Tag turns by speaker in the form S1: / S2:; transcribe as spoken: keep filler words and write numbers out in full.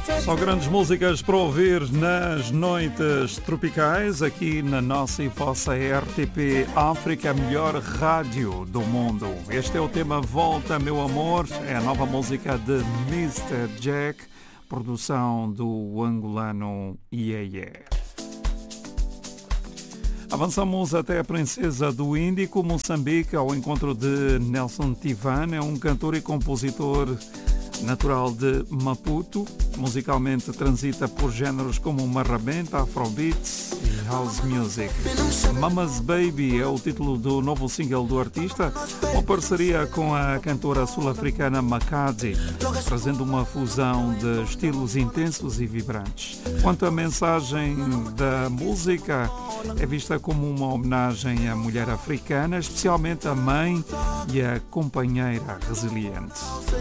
S1: Só grandes músicas para ouvir nas noites tropicais, aqui na nossa e vossa R T P África, a melhor rádio do mundo. Este é o tema Volta, Meu Amor, é a nova música de mister Jack, produção do angolano Yeye. Avançamos até a Princesa do Índico, Moçambique, ao encontro de Nelson Tivan, é um cantor e compositor natural de Maputo. Musicalmente transita por géneros como marrabenta, afrobeats e house music. Mama's Baby é o título do novo single do artista, uma parceria com a cantora sul-africana Makadzi, trazendo uma fusão de estilos intensos e vibrantes. Quanto à mensagem da música, é vista como uma homenagem à mulher africana, especialmente a mãe e a companheira resiliente.